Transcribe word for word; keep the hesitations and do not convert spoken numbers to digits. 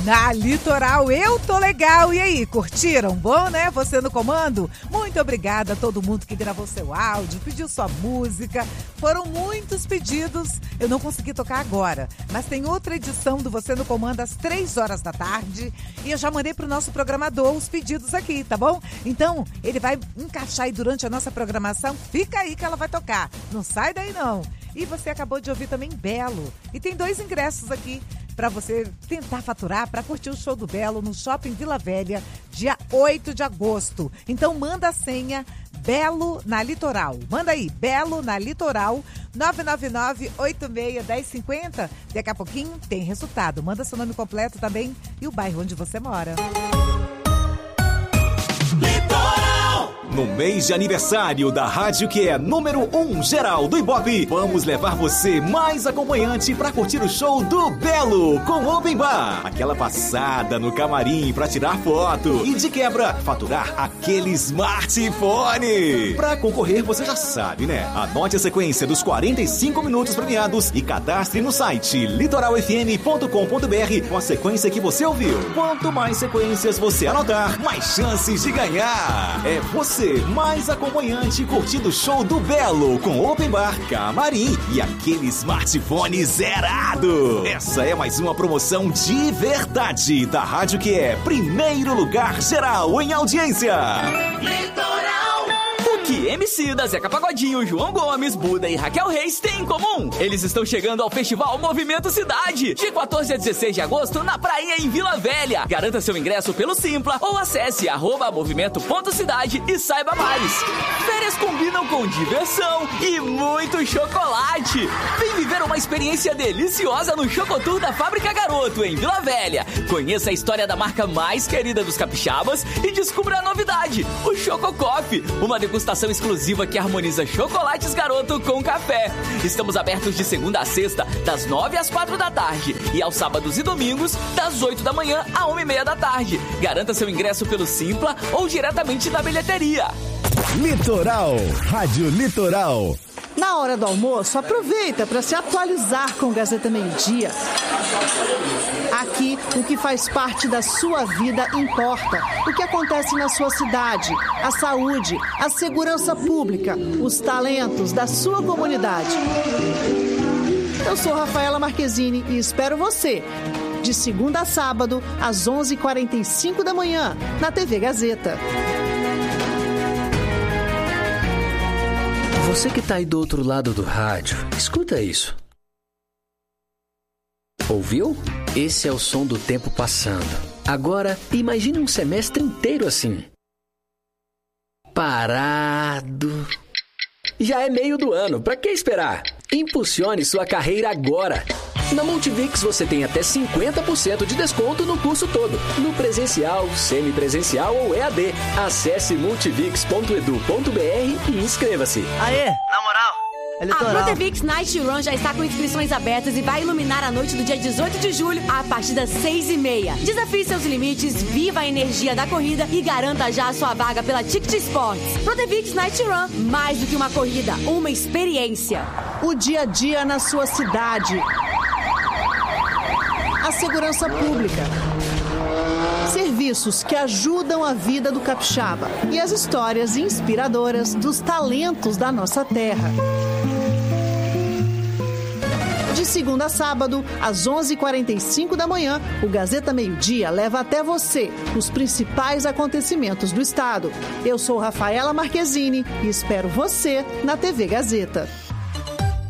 Na Litoral, eu tô legal. E aí, curtiram? Bom, né? Você no comando? Muito obrigada a todo mundo que gravou seu áudio, pediu sua música. Foram muitos pedidos. Eu não consegui tocar agora, mas tem outra edição do Você no Comando às três horas da tarde. E eu já mandei pro nosso programador os pedidos aqui, tá bom? Então, ele vai encaixar aí durante a nossa programação. Fica aí que ela vai tocar. Não sai daí, não. E você acabou de ouvir também Belo. E tem dois ingressos aqui para você tentar faturar, para curtir o show do Belo no Shopping Vila Velha, dia oito de agosto. Então manda a senha Belo na Litoral. Manda aí, Belo na Litoral, nove nove nove, oito seis, um zero cinco zero. Daqui a pouquinho tem resultado. Manda seu nome completo também e o bairro onde você mora. No mês de aniversário da rádio que é número um geral do Ibope, vamos levar você mais acompanhante para curtir o show do Belo com Open Bar. Aquela passada no camarim para tirar foto e de quebra faturar aquele smartphone. Para concorrer você já sabe, né? Anote a sequência dos quarenta e cinco minutos premiados e cadastre no site litoral f m ponto com ponto b r com a sequência que você ouviu. Quanto mais sequências você anotar, mais chances de ganhar. É você mais acompanhante curtindo o show do Belo com Open Bar, camarim e aquele smartphone zerado. Essa é mais uma promoção de verdade da rádio que é primeiro lugar geral em audiência. Litoral. O que M C da Zeca Pagodinho, João Gomes, Buda e Raquel Reis têm em comum? Eles estão chegando ao Festival Movimento Cidade, de quatorze a dezesseis de agosto, na Prainha, em Vila Velha. Garanta seu ingresso pelo Simpla ou acesse arroba movimento ponto cidade e saiba mais. Férias combinam com diversão e muito chocolate. Vem viver uma experiência deliciosa no Chocotour da Fábrica Garoto, em Vila Velha. Conheça a história da marca mais querida dos capixabas e descubra a novidade, o Choco Coffee, uma degustação exclusiva que harmoniza chocolates Garoto com café. Estamos abertos de segunda a sexta, das nove às quatro da tarde, e aos sábados e domingos, das oito da manhã à uma e meia da tarde. Garanta seu ingresso pelo Simpla ou diretamente na bilheteria. Litoral, Rádio Litoral. Na hora do almoço, aproveita para se atualizar com Gazeta Meio Dia. Aqui, o que faz parte da sua vida importa. O que acontece na sua cidade, a saúde, a segurança pública, os talentos da sua comunidade. Eu sou Rafaela Marquezine e espero você, de segunda a sábado, às onze e quarenta e cinco da manhã, na T V Gazeta. Você que tá aí do outro lado do rádio, escuta isso. Ouviu? Esse é o som do tempo passando. Agora, imagine um semestre inteiro assim. Parado. Já é meio do ano, pra que esperar? Impulsione sua carreira agora. Na Multivix você tem até cinquenta por cento de desconto no curso todo, no presencial, semipresencial ou E A D. Acesse multivix ponto edu ponto b r e inscreva-se. Aê, na moral, é Litoral. A Protevix Night Run já está com inscrições abertas e vai iluminar a noite do dia dezoito de julho a partir das seis e meia. Desafie seus limites, viva a energia da corrida e garanta já a sua vaga pela Ticket Sports. Protevix Night Run, mais do que uma corrida, uma experiência. O dia a dia na sua cidade. A segurança pública. Serviços que ajudam a vida do capixaba. E as histórias inspiradoras dos talentos da nossa terra. De segunda a sábado, às onze e quarenta e cinco da manhã, o Gazeta Meio Dia leva até você os principais acontecimentos do estado. Eu sou Rafaela Marquezine e espero você na T V Gazeta.